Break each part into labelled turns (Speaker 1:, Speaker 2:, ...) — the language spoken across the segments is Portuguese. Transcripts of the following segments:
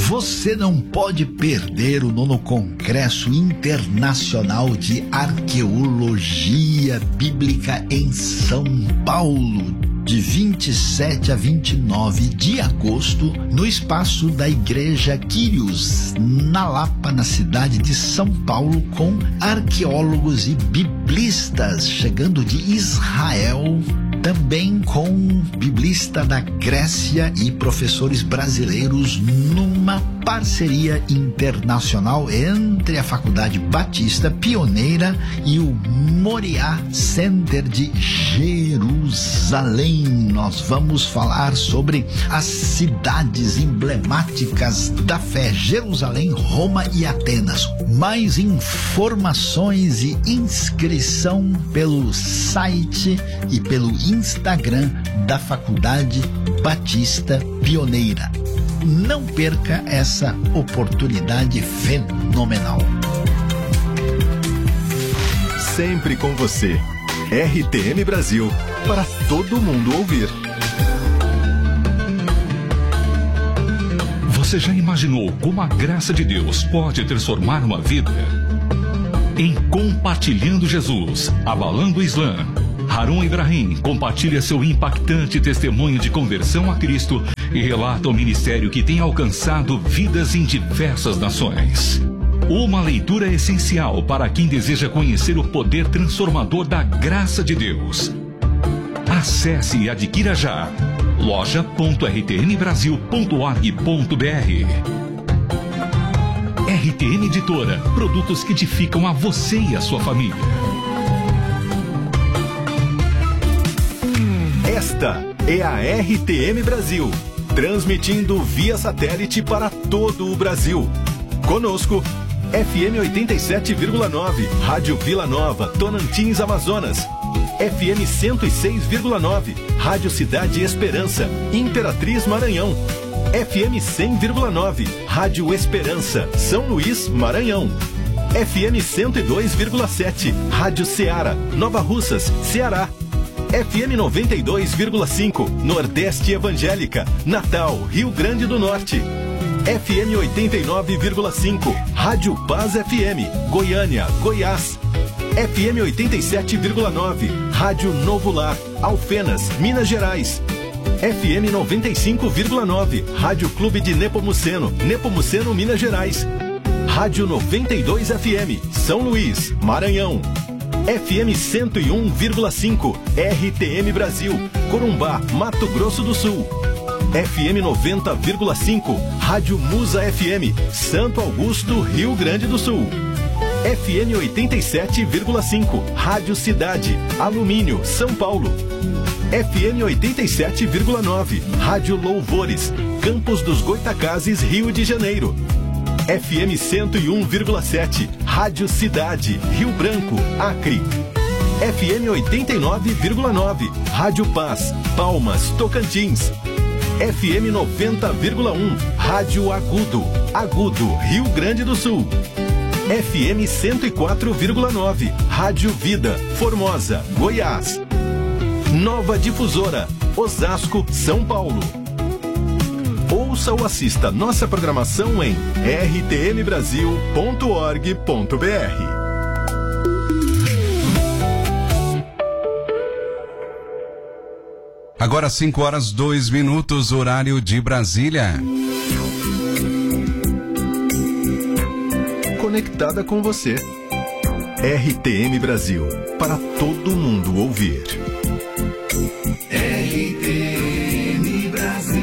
Speaker 1: Você não pode perder o 9º Congresso Internacional de Arqueologia Bíblica em São Paulo, de 27 a 29 de agosto, no espaço da Igreja Quírios, na Lapa, na cidade de São Paulo, com arqueólogos e biblistas chegando de Israel, também com biblista da Grécia e professores brasileiros, numa parceria internacional entre a Faculdade Batista Pioneira e o Moriá Center de Jerusalém. Nós vamos falar sobre as cidades emblemáticas da fé: Jerusalém, Roma e Atenas. Mais informações e inscrição pelo site e pelo Instagram da Faculdade Batista Pioneira. Não perca essa oportunidade fenomenal.
Speaker 2: Sempre com você. RTM Brasil, para todo mundo ouvir.
Speaker 3: Você já imaginou como a graça de Deus pode transformar uma vida? Em Compartilhando Jesus, Abalando o Islã, Harun Ibrahim compartilha seu impactante testemunho de conversão a Cristo e relata o ministério que tem alcançado vidas em diversas nações. Uma leitura essencial para quem deseja conhecer o poder transformador da graça de Deus. Acesse e adquira já loja.rtmbrasil.org.br. RTM Editora, produtos que edificam a você e a sua família.
Speaker 2: Esta é a RTM Brasil, transmitindo via satélite para todo o Brasil. Conosco, FM 87,9, Rádio Vila Nova, Tonantins, Amazonas. FM 106,9, Rádio Cidade Esperança, Imperatriz, Maranhão. FM 100,9, Rádio Esperança, São Luís, Maranhão. FM 102,7, Rádio Ceará, Nova Russas, Ceará. FM 92,5, Nordeste Evangélica, Natal, Rio Grande do Norte. FM 89,5, Rádio Paz FM, Goiânia, Goiás. FM 87,9, Rádio Novo Lar, Alfenas, Minas Gerais. FM 95,9, Rádio Clube de Nepomuceno, Nepomuceno, Minas Gerais. Rádio 92 FM, São Luís, Maranhão. FM 101,5, RTM Brasil, Corumbá, Mato Grosso do Sul. FM 90,5, Rádio Musa FM, Santo Augusto, Rio Grande do Sul. FM 87,5, Rádio Cidade, Alumínio, São Paulo. FM 87,9, Rádio Louvores, Campos dos Goitacazes, Rio de Janeiro. FM 101,7, Rádio Cidade, Rio Branco, Acre. FM 89,9, Rádio Paz, Palmas, Tocantins. FM 90,1, Rádio Agudo, Agudo, Rio Grande do Sul. FM 104,9, Rádio Vida, Formosa, Goiás. Nova Difusora, Osasco, São Paulo. Ouça ou assista nossa programação em rtmbrasil.org.br.
Speaker 4: Agora 5h02, horário de Brasília.
Speaker 2: Conectada com você. RTM Brasil, para todo mundo ouvir.
Speaker 1: RTM Brasil.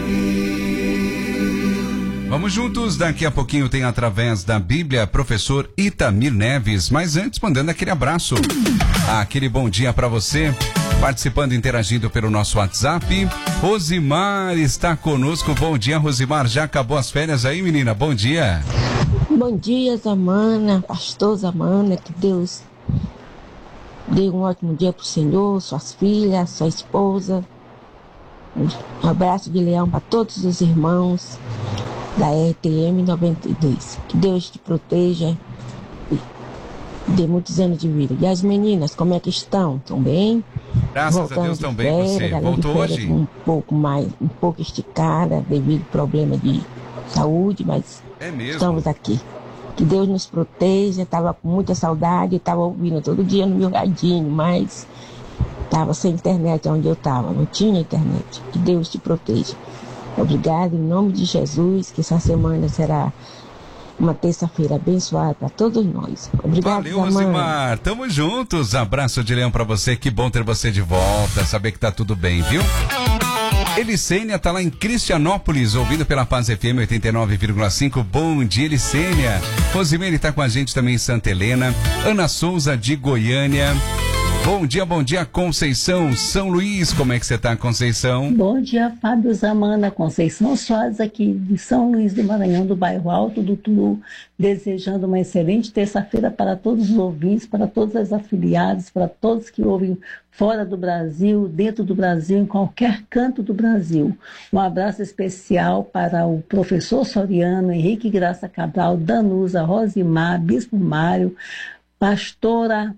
Speaker 4: Vamos juntos, daqui a pouquinho tem Através da Bíblia, professor Itamir Neves, mas antes mandando aquele abraço, aquele bom dia para você. Participando, interagindo pelo nosso WhatsApp, Rosimar está conosco. Bom dia, Rosimar. Já acabou as férias aí, menina? Bom dia.
Speaker 5: Bom dia, Zamana, pastor Zamana. Que Deus dê um ótimo dia pro Senhor, suas filhas, sua esposa. Um abraço de leão para todos os irmãos da RTM 92. Que Deus te proteja e dê muitos anos de vida. E as meninas, como é que estão? Estão bem?
Speaker 4: Graças a Deus, estão bem. Você voltou hoje?
Speaker 5: Um pouco esticada devido ao problema de saúde, mas
Speaker 4: É mesmo?
Speaker 5: estamos aqui. Que Deus nos proteja, estava com muita saudade, estava ouvindo todo dia no meu radinho, mas estava sem internet onde eu estava, não tinha internet. Que Deus te proteja. Obrigado, em nome de Jesus, que essa semana será uma terça-feira abençoada para todos nós. Obrigado,
Speaker 4: Valeu, Rosimar. Tamo juntos. Abraço de leão pra você. Que bom ter você de volta. Saber que tá tudo bem, viu? Elicênia tá lá em Cristianópolis, ouvindo pela Paz FM 89,5. Bom dia, Elicênia. Rosimene tá com a gente também em Santa Helena. Ana Souza de Goiânia. Bom dia, Conceição, São Luís. Como é que você tá, Conceição?
Speaker 6: Bom dia, Fábio Zamana, Conceição Soares aqui de São Luís do Maranhão, do bairro Alto do Turu, desejando uma excelente terça-feira para todos os ouvintes, para todas as afiliadas, para todos que ouvem fora do Brasil, dentro do Brasil, em qualquer canto do Brasil. Um abraço especial para o professor Soriano, Henrique Graça Cabral, Danusa, Rosimar, Bispo Mário, pastora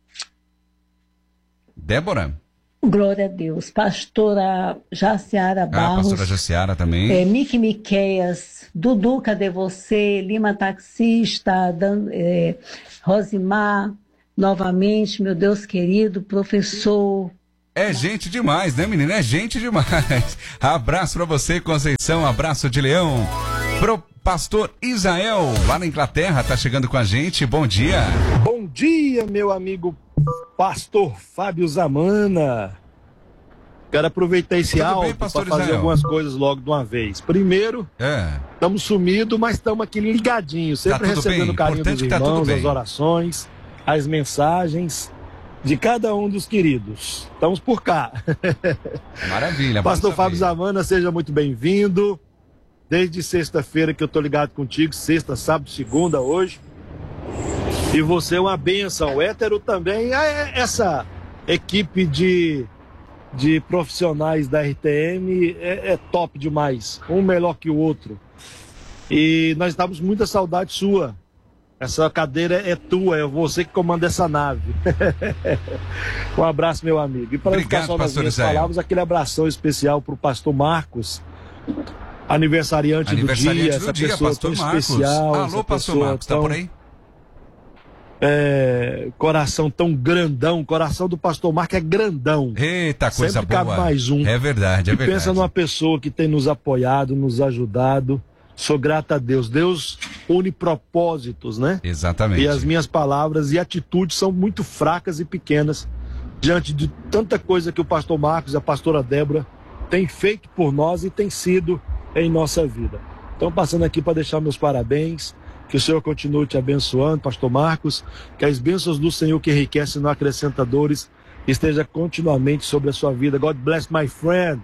Speaker 4: Débora?
Speaker 6: Glória a Deus. Pastora Jaciara Barros.
Speaker 4: Pastora Jaciara também.
Speaker 6: Miki Miqueias, Dudu, cadê você? Lima Taxista, Rosimar, novamente, meu Deus querido, professor.
Speaker 4: É gente demais, né, menina? É gente demais. Abraço pra você, Conceição. Abraço de leão. Pro pastor Isael, lá na Inglaterra, tá chegando com a gente. Bom dia.
Speaker 7: Bom dia, meu amigo pastor Fábio Zamana. Quero aproveitar esse áudio para fazer
Speaker 4: Isael?
Speaker 7: Algumas coisas logo de uma vez. Primeiro, estamos sumidos, mas estamos aqui ligadinhos, sempre recebendo o carinho dos irmãos, as orações, as mensagens de cada um dos queridos. Estamos por cá.
Speaker 4: Maravilha.
Speaker 7: Pastor Fábio Zamana, seja muito bem-vindo. Desde sexta-feira que eu tô ligado contigo, sexta, sábado, segunda, hoje. E você é uma bênção. O Hétero também. Essa equipe de profissionais da RTM é top demais. Um melhor que o outro. E nós estamos com muita saudade sua. Essa cadeira é tua, é você que comanda essa nave. Um abraço, meu amigo. E para ficar só nas minhas palavras, aquele abração especial para o pastor Marcos, aniversariante do dia, essa pessoa tão especial.
Speaker 4: Alô, pastor Marcos, tá por aí?
Speaker 7: Coração tão grandão, coração do pastor Marcos é grandão.
Speaker 4: Eita, coisa
Speaker 7: sempre
Speaker 4: boa.
Speaker 7: Cabe mais um.
Speaker 4: É verdade,
Speaker 7: e pensa numa pessoa que tem nos apoiado, nos ajudado. Sou grato a Deus. Deus une propósitos, né?
Speaker 4: Exatamente.
Speaker 7: E as minhas palavras e atitudes são muito fracas e pequenas diante de tanta coisa que o pastor Marcos e a pastora Débora têm feito por nós e tem sido em nossa vida. Então, passando aqui para deixar meus parabéns. Que o Senhor continue te abençoando, pastor Marcos, que as bênçãos do Senhor que enriquecem não acrescenta dores, esteja continuamente sobre a sua vida. God bless my friend.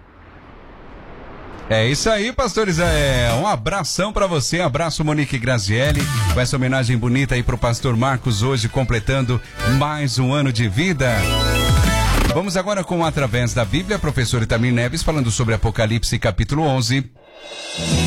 Speaker 4: É isso aí, pastor Isael. Um abração pra você, abraço Monique Grazielli, com essa homenagem bonita aí pro pastor Marcos, hoje completando mais um ano de vida. Vamos agora com Através da Bíblia, professor Itamir Neves, falando sobre Apocalipse capítulo 11.